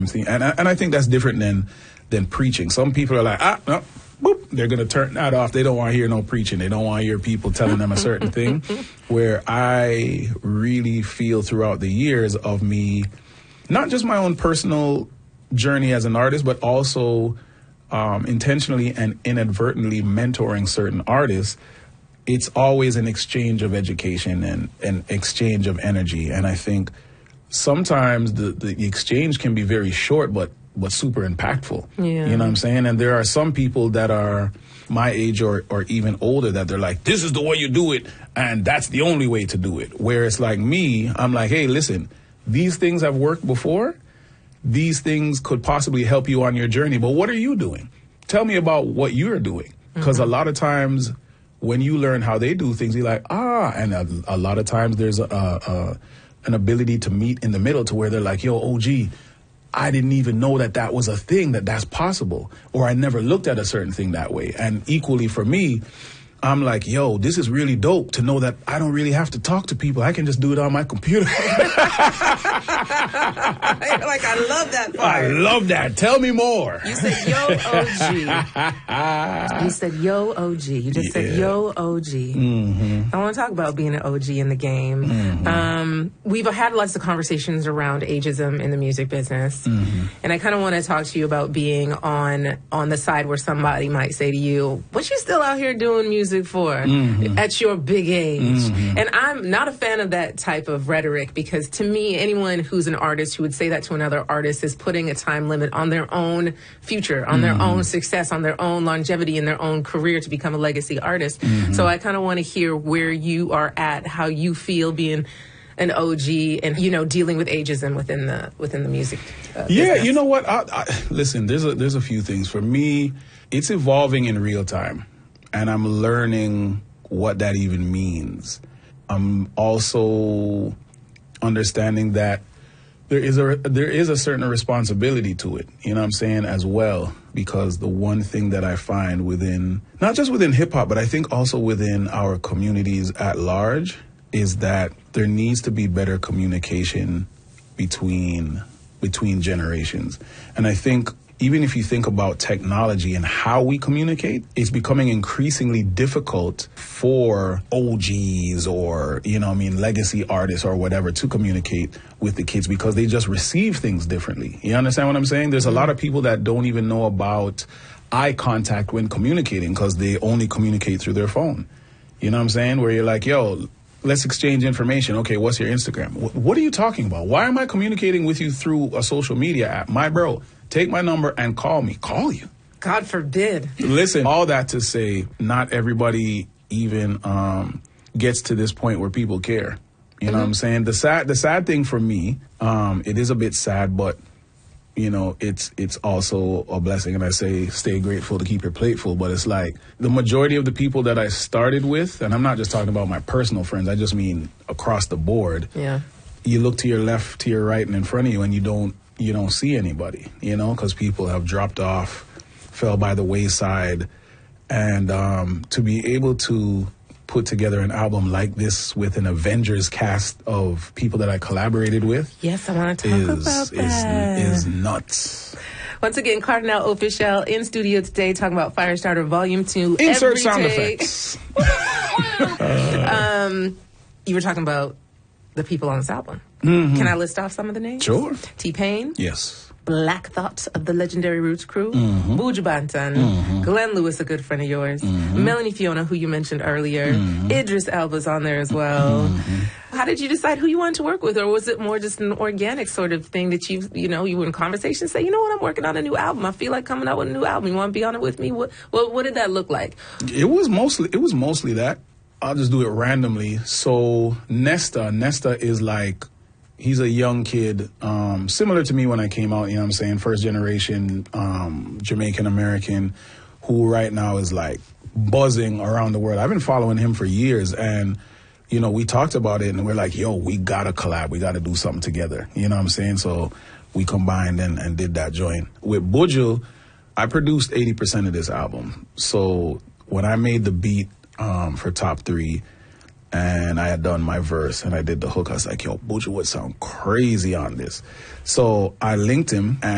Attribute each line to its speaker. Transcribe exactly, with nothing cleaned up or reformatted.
Speaker 1: And I, and I think that's different than than preaching. Some people are like, ah, no, boop, they're going to turn that off. They don't want to hear no preaching. They don't want to hear people telling them a certain thing. Where I really feel throughout the years of me, not just my own personal journey as an artist, but also um, intentionally and inadvertently mentoring certain artists, it's always an exchange of education and an exchange of energy. And I think sometimes the, the exchange can be very short, but but super impactful.
Speaker 2: Yeah.
Speaker 1: You know what I'm saying? And there are some people that are my age or, or even older that they're like, this is the way you do it, and that's the only way to do it. Whereas like me, I'm like, hey, listen, these things have worked before. These things could possibly help you on your journey, but what are you doing? Tell me about what you're doing. Because mm-hmm. a lot of times when you learn how they do things, you're like, ah, and a, a lot of times there's a, a an ability to meet in the middle to where they're like, yo, O G, I didn't even know that that was a thing, that that's possible. Or I never looked at a certain thing that way. And equally for me, I'm like, yo, this is really dope to know that I don't really have to talk to people. I can just do it on my computer.
Speaker 2: You're like, I love that part.
Speaker 1: I love that. Tell me more.
Speaker 2: You said, yo, O G. You said, yo, O G. You just yeah. said, yo, O G.
Speaker 1: Mm-hmm.
Speaker 2: I want to talk about being an O G in the game.
Speaker 1: Mm-hmm.
Speaker 2: Um, we've had lots of conversations around ageism in the music business.
Speaker 1: Mm-hmm.
Speaker 2: And I kind of want to talk to you about being on, on the side where somebody might say to you, what you still out here doing music for
Speaker 1: mm-hmm.
Speaker 2: at your big age?
Speaker 1: Mm-hmm.
Speaker 2: And I'm not a fan of that type of rhetoric, because to me, anyone who's an artist who would say that to another artist is putting a time limit on their own future, on
Speaker 1: mm-hmm.
Speaker 2: their own success, on their own longevity in their own career to become a legacy artist.
Speaker 1: Mm-hmm.
Speaker 2: So I kind of want to hear where you are at, how you feel being an O G and, you know, dealing with ageism within the within the music uh,
Speaker 1: yeah,
Speaker 2: business.
Speaker 1: you know what? I, I, listen, there's a, there's a few things. For me, it's evolving in real time. And I'm learning what that even means. I'm also understanding that there is a there is a certain responsibility to it, you know what I'm saying, as well. Because the one thing that I find within, not just within hip hop, but I think also within our communities at large, is that there needs to be better communication between between generations. And I think even if you think about technology and how we communicate, it's becoming increasingly difficult for O Gs or, you know, I mean, legacy artists or whatever to communicate with the kids because they just receive things differently. You understand what I'm saying? There's a lot of people that don't even know about eye contact when communicating because they only communicate through their phone. You know what I'm saying? Where you're like, yo, let's exchange information. Okay, what's your Instagram? W- what are you talking about? Why am I communicating with you through a social media app? My bro, take my number and call me. Call you.
Speaker 2: God forbid.
Speaker 1: Listen, all that to say, not everybody even um, gets to this point where people care. You know mm-hmm. what I'm saying? The sad, the sad thing for me, um, it is a bit sad, but you know, it's it's also a blessing. And I say, stay grateful to keep your plate full. But it's like the majority of the people that I started with, and I'm not just talking about my personal friends, I just mean across the board.
Speaker 2: Yeah.
Speaker 1: You look to your left, to your right, and in front of you, and you don't you don't see anybody, you know, because people have dropped off, fell by the wayside. And um, to be able to put together an album like this with an Avengers cast of people that I collaborated with.
Speaker 2: Yes, I want to talk
Speaker 1: is,
Speaker 2: about that.
Speaker 1: Is, is nuts.
Speaker 2: Once again, Cardinal Offishall in studio today talking about Firestarter Volume two.
Speaker 1: Insert
Speaker 2: Every
Speaker 1: sound
Speaker 2: day.
Speaker 1: effects.
Speaker 2: um, you were talking about the people on this album.
Speaker 1: Mm-hmm.
Speaker 2: Can I list off some of the names?
Speaker 1: Sure.
Speaker 2: T-Pain.
Speaker 1: Yes.
Speaker 2: Black Thought of the Legendary Roots Crew,
Speaker 1: mm-hmm.
Speaker 2: Buju Banton,
Speaker 1: mm-hmm.
Speaker 2: Glenn Lewis, a good friend of yours,
Speaker 1: mm-hmm.
Speaker 2: Melanie Fiona, who you mentioned earlier,
Speaker 1: mm-hmm.
Speaker 2: Idris Elba's on there as well.
Speaker 1: Mm-hmm.
Speaker 2: How did you decide who you wanted to work with, or was it more just an organic sort of thing that you, you know, you were in conversation, say, you know what, I'm working on a new album. I feel like coming out with a new album. You want to be on it with me? What, what, what did that look like?
Speaker 1: It was mostly, it was mostly that. I'll just do it randomly. So Nesta, Nesta is like, he's a young kid, um, similar to me when I came out, you know what I'm saying, first generation um, Jamaican American, who right now is like buzzing around the world. I've been following him for years, and, you know, we talked about it, and we're like, yo, we got to collab. We got to do something together. You know what I'm saying? So we combined and, and did that joint. With Buju, I produced eighty percent of this album. So when I made the beat um, for Top Three, and I had done my verse and I did the hook, I was like, yo, Buju would sound crazy on this. So I linked him and